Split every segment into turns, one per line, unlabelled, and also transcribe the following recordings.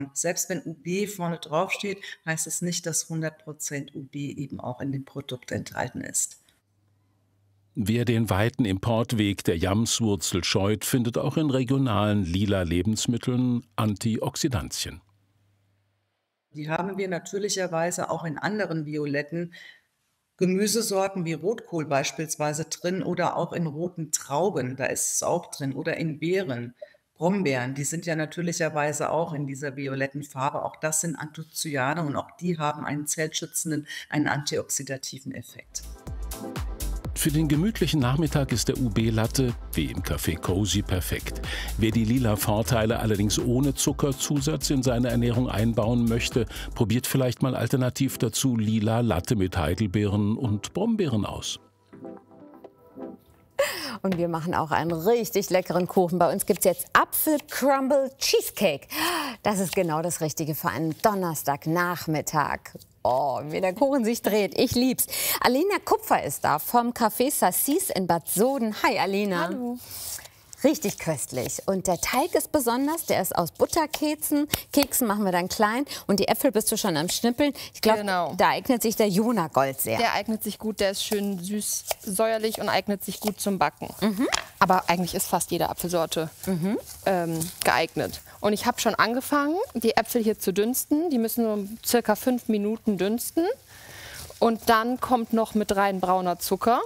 Selbst wenn UB vorne drauf steht, heißt es nicht, dass 100% UB eben auch in dem Produkt enthalten ist.
Wer den weiten Importweg der Jamswurzel scheut, findet auch in regionalen lila Lebensmitteln Antioxidantien.
Die haben wir natürlicherweise auch in anderen violetten Gemüsesorten wie Rotkohl beispielsweise drin oder auch in roten Trauben, da ist es auch drin, oder in Beeren. Brombeeren, die sind ja natürlicherweise auch in dieser violetten Farbe. Auch das sind Anthocyane und auch die haben einen zellschützenden, einen antioxidativen Effekt.
Für den gemütlichen Nachmittag ist der UB-Latte, wie im Café Cozy, perfekt. Wer die lila Vorteile allerdings ohne Zuckerzusatz in seine Ernährung einbauen möchte, probiert vielleicht mal alternativ dazu lila Latte mit Heidelbeeren und Brombeeren aus.
Und wir machen auch einen richtig leckeren Kuchen. Bei uns gibt es jetzt Apfel-Crumble Cheesecake. Das ist genau das Richtige für einen Donnerstagnachmittag. Oh, wie der Kuchen sich dreht. Ich lieb's. Alina Kupfer ist da vom Café Sassis in Bad Soden. Hi, Alina.
Hallo.
Richtig köstlich. Und der Teig ist besonders, der ist aus Butterkeksen. Keksen machen wir dann klein. Und die Äpfel bist du schon am Schnippeln. Ich glaube,
Genau.
Da eignet sich der Jonagold sehr.
Der eignet sich gut, der ist schön süß, säuerlich und eignet sich gut zum Backen. Aber eigentlich ist fast jede Apfelsorte geeignet. Und ich habe schon angefangen, die Äpfel hier zu dünsten. Die müssen nur circa 5 Minuten dünsten. Und dann kommt noch mit rein brauner Zucker,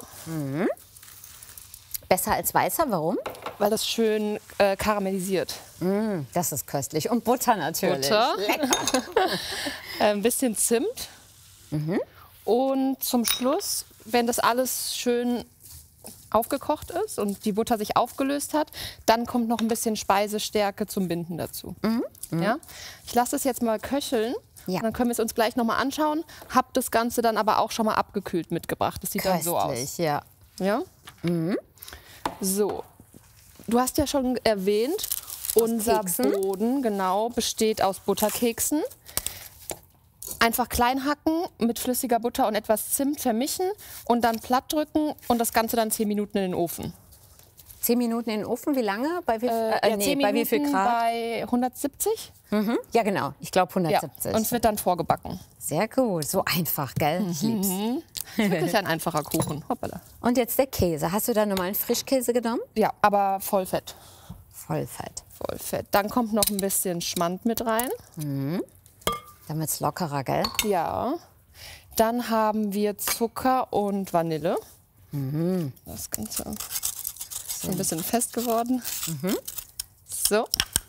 Besser als weißer, warum?
weil das schön karamellisiert.
Das ist köstlich. Und Butter natürlich.
Butter.
Lecker.
Ein bisschen Zimt. Und zum Schluss, wenn das alles schön aufgekocht ist und die Butter sich aufgelöst hat, dann kommt noch ein bisschen Speisestärke zum Binden dazu. Ja? Ich lasse es jetzt mal köcheln.
Ja.
Dann können wir es uns gleich noch mal anschauen. Hab das Ganze dann aber auch schon mal abgekühlt mitgebracht. Das sieht dann so aus.
Köstlich, ja.
Ja? So, du hast ja schon erwähnt, unser
Keksen.
Boden genau besteht aus Butterkeksen. Einfach klein hacken mit flüssiger Butter und etwas Zimt vermischen und dann platt drücken und das Ganze dann 10 Minuten in den Ofen.
10 Minuten in den Ofen, wie lange? Bei wie,
Ja, 10
bei wie viel
Minuten
Grad?
bei 170.
Ja, genau. Ich glaube
Ja.
170.
Und es wird dann vorgebacken.
Sehr gut. So einfach, gell? Ich lieb's.
Ist wirklich ein einfacher Kuchen. Hoppala.
Und jetzt der Käse. Hast du da normalen Frischkäse genommen?
Ja, aber Vollfett.
Vollfett.
Vollfett. Dann kommt noch ein bisschen Schmand mit rein.
Dann wird's lockerer, gell?
Ja. Dann haben wir Zucker und Vanille. Das Ganze ist ein bisschen fest geworden. So.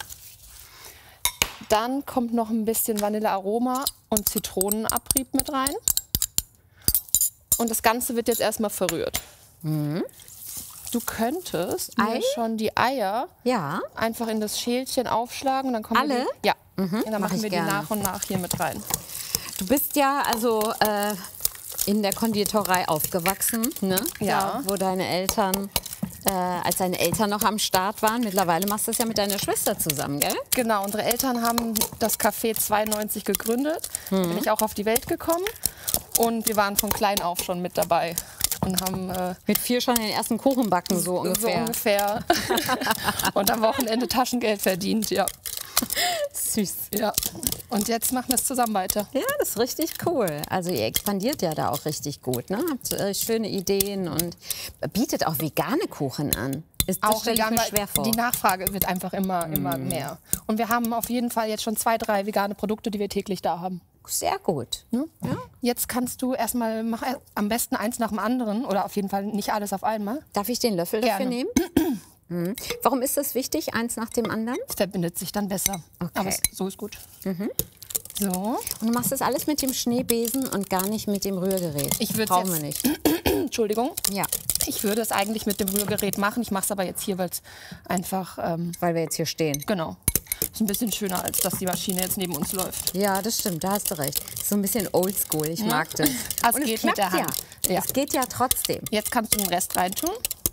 Dann kommt noch ein bisschen Vanillearoma und Zitronenabrieb mit rein. Und das Ganze wird jetzt erstmal verrührt. Du könntest mir
Ei?
schon die Eier
Ja.
einfach in das Schälchen aufschlagen. Und dann kommen
Alle?
Die, ja. Und dann
mach
machen
ich
wir die
gerne.
nach und nach hier mit rein.
Du bist ja also in der Konditorei aufgewachsen, ne?
Ja.
Da, wo deine Eltern, als deine Eltern noch am Start waren. Mittlerweile machst du es ja mit deiner Schwester zusammen, gell?
Genau, unsere Eltern haben das Café 92 gegründet. Da bin ich auch auf die Welt gekommen. Und wir waren von klein auf schon mit dabei. Und haben
Mit 4 schon den ersten Kuchen backen, so
so
ungefähr.
ungefähr. Und am Wochenende Taschengeld verdient, ja.
Süß.
Ja. Und jetzt machen wir es zusammen weiter.
Ja, das ist richtig cool. Also ihr expandiert ja da auch richtig gut, ne? Habt schöne Ideen und bietet auch vegane Kuchen an. Das stelle ich
vegan,
mir
weil
schwer vor.
Die Nachfrage wird einfach immer mehr. Und wir haben auf jeden Fall jetzt schon 2, 3 vegane Produkte, die wir täglich da haben.
Sehr gut.
Ne? Jetzt kannst du erstmal, mach am besten eins nach dem anderen oder auf jeden Fall nicht alles auf einmal.
Darf ich den Löffel dafür
Gerne.
nehmen? Warum ist das wichtig, eins nach dem anderen?
Es verbindet sich dann besser.
Okay.
Aber so ist gut. So.
Und du machst das alles mit dem Schneebesen und gar nicht mit dem Rührgerät.
Ich würd's
Brauchen wir
jetzt-
nicht.
Entschuldigung.
Ja,
Ich würde es eigentlich mit dem Rührgerät machen. Ich mache es aber jetzt hier, weil es einfach,
weil wir jetzt hier stehen.
genau, ist ein bisschen schöner, als dass die Maschine jetzt neben uns läuft.
Ja, das stimmt, da hast du recht. So ein bisschen oldschool, ich mag das.
Es
Und
geht mit der
klappt
Hand.
Ja.
Ja.
Es geht ja trotzdem.
Jetzt kannst du den Rest reintun.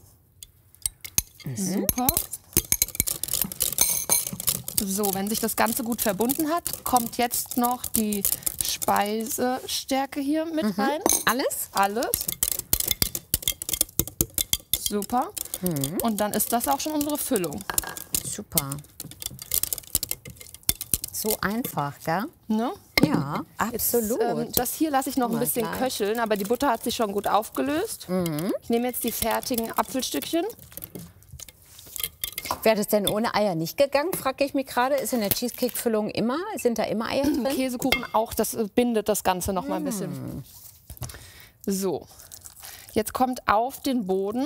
Super. So, wenn sich das Ganze gut verbunden hat, kommt jetzt noch die Speisestärke hier mit rein.
Alles?
Alles. Super. Und dann ist das auch schon unsere Füllung.
Super. so einfach, gell?
Ne?
Ja, absolut.
Jetzt, das hier lasse ich noch ein bisschen köcheln, aber die Butter hat sich schon gut aufgelöst. Ich nehme jetzt die fertigen Apfelstückchen.
Wäre das denn ohne Eier nicht gegangen, frage ich mich gerade. Ist in der Cheesecake-Füllung sind da immer Eier drin?
Käsekuchen auch, das bindet das Ganze noch mal ein bisschen. So, jetzt kommt auf den Boden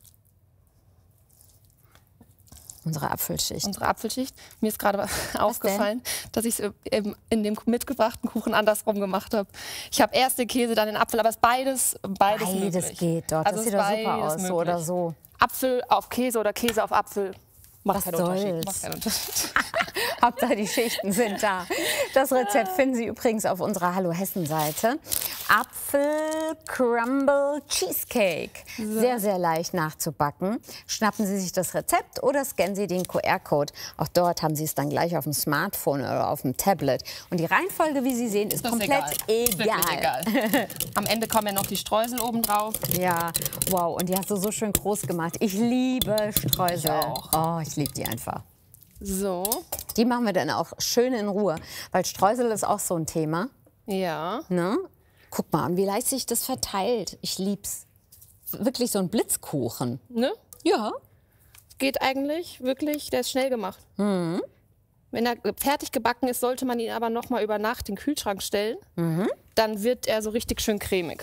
unsere Apfelschicht.
Mir ist gerade aufgefallen, dass ich es in dem mitgebrachten Kuchen andersrum gemacht habe. Ich habe erst den Käse, dann den Apfel, aber es ist beides möglich.
Beides geht dort.
Also
das sieht doch super aus, so oder so.
Apfel auf Käse oder Käse auf Apfel. Macht
Was
keinen Unterschied. Macht keinen Unterschied.
Hauptsache die Schichten sind da. Das Rezept finden Sie übrigens auf unserer Hallo Hessen-Seite. Apfel Crumble Cheesecake. Sehr, sehr leicht nachzubacken. Schnappen Sie sich das Rezept oder scannen Sie den QR-Code. Auch dort haben Sie es dann gleich auf dem Smartphone oder auf dem Tablet. Und die Reihenfolge, wie Sie sehen, ist komplett egal.
Am Ende kommen ja noch die Streusel oben drauf.
Ja, wow. Und die hast du so schön groß gemacht. Ich liebe Streusel.
Ich auch.
Oh, ich liebe die einfach.
So.
Die machen wir dann auch schön in Ruhe, weil Streusel ist auch so ein Thema.
Ja.
Ne? Guck mal, und wie leicht sich das verteilt. Ich lieb's. Wirklich so ein Blitzkuchen.
Ne?
Ja.
Geht eigentlich wirklich, der ist schnell gemacht. Wenn er fertig gebacken ist, sollte man ihn aber noch mal über Nacht in den Kühlschrank stellen. Dann wird er so richtig schön cremig.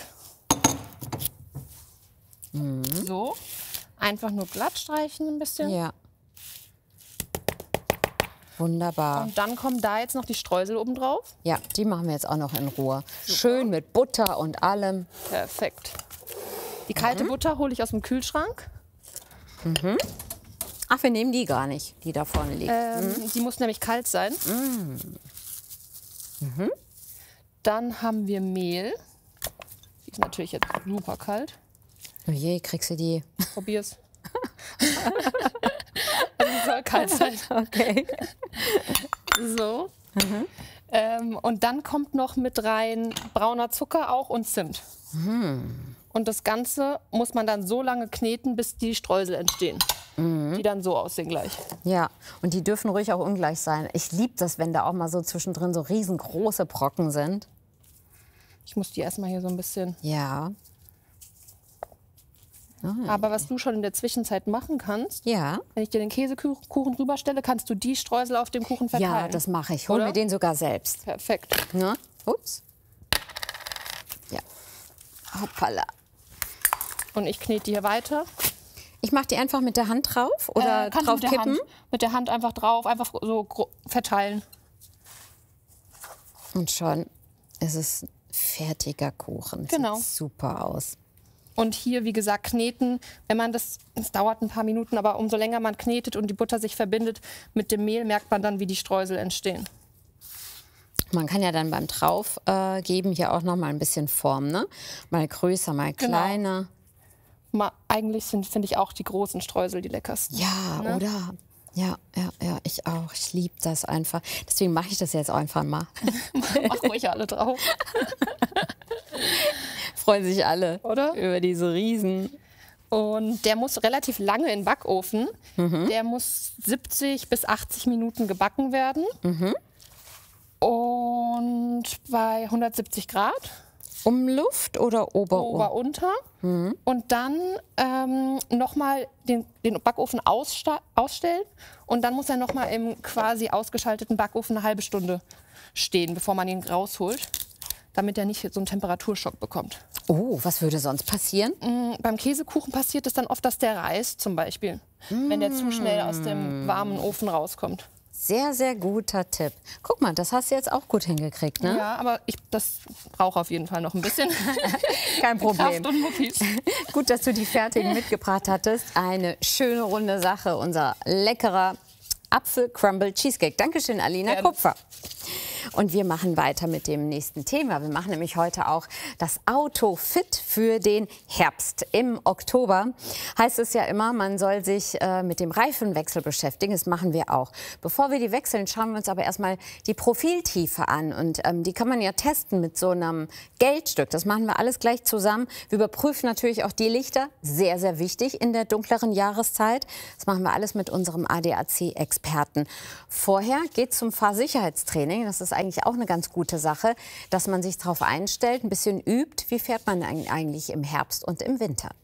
So. Einfach nur glatt streichen ein bisschen.
Ja. Wunderbar.
Und dann kommen da jetzt noch die Streusel oben drauf.
Ja, die machen wir jetzt auch noch in Ruhe. Schön mit Butter und allem.
Perfekt. Die kalte Butter hole ich aus dem Kühlschrank.
Ach, wir nehmen die gar nicht, die da vorne liegt.
Die muss nämlich kalt sein. Dann haben wir Mehl. Die ist natürlich jetzt super kalt.
Oh je, kriegst du die?
Probier's. Also es soll kalt sein.
Okay.
So. Und dann kommt noch mit rein brauner Zucker auch und Zimt. Und das Ganze muss man dann so lange kneten, bis die Streusel entstehen. Die dann so aussehen gleich.
Ja, und die dürfen ruhig auch ungleich sein. Ich liebe das, wenn da auch mal so zwischendrin so riesengroße Brocken sind.
Ich muss die erstmal hier so ein bisschen...
Ja.
Aber was du schon in der Zwischenzeit machen kannst,
Ja.
wenn ich dir den Käsekuchen rüberstelle, kannst du die Streusel auf dem Kuchen verteilen.
Ja, das mache ich. Hol
Oder?
mir den sogar selbst.
Perfekt.
Ne? Ups. Ja. Hoppala.
Und ich knete die hier weiter.
Ich mache die einfach mit der Hand drauf oder
Kannst du
drauf kippen?
mit der Hand einfach drauf, einfach so verteilen.
Und schon ist es fertiger Kuchen.
Genau.
Sieht super aus.
Und hier, wie gesagt, kneten. Wenn man das dauert ein paar Minuten, aber umso länger man knetet und die Butter sich verbindet mit dem Mehl, merkt man dann, wie die Streusel entstehen.
Man kann ja dann beim Draufgeben hier auch noch mal ein bisschen Form, ne? Mal größer, mal kleiner.
Eigentlich finde ich auch die großen Streusel die leckersten.
Ja,
Ne?
oder? Ja, ich auch. Ich liebe das einfach. Deswegen mache ich das jetzt einfach mal.
Mach ruhig alle drauf.
Freuen sich alle,
Oder?
über diese Riesen.
Und der muss relativ lange in den Backofen. Der muss 70 bis 80 Minuten gebacken werden. Und bei 170 Grad.
Umluft oder
Ober-Unter. Und dann nochmal den Backofen ausstellen. Und dann muss er nochmal im quasi ausgeschalteten Backofen eine halbe Stunde stehen, bevor man ihn rausholt, damit er nicht so einen Temperaturschock bekommt.
Oh, was würde sonst passieren?
Beim Käsekuchen passiert es dann oft, dass der reißt zum Beispiel, wenn der zu schnell aus dem warmen Ofen rauskommt.
Sehr, sehr guter Tipp. Guck mal, das hast du jetzt auch gut hingekriegt, ne?
Ja, aber das braucht auf jeden Fall noch ein bisschen
Kein Problem.
Kraft und Muckis.
Gut, dass du die fertigen mitgebracht hattest. Eine schöne runde Sache, unser leckerer Apfel-Crumble Cheesecake. Dankeschön, Alina
Gerne.
Kupfer. Und wir machen weiter mit dem nächsten Thema. Wir machen nämlich heute auch das Auto fit für den Herbst. Im Oktober heißt es ja immer, man soll sich mit dem Reifenwechsel beschäftigen. Das machen wir auch. Bevor wir die wechseln, schauen wir uns aber erstmal die Profiltiefe an. Und die kann man ja testen mit so einem Geldstück. Das machen wir alles gleich zusammen. Wir überprüfen natürlich auch die Lichter. Sehr, sehr wichtig in der dunkleren Jahreszeit. Das machen wir alles mit unserem ADAC-Experten. Vorher geht es zum Fahrsicherheitstraining. Das ist eigentlich auch eine ganz gute Sache, dass man sich darauf einstellt, ein bisschen übt. Wie fährt man eigentlich im Herbst und im Winter?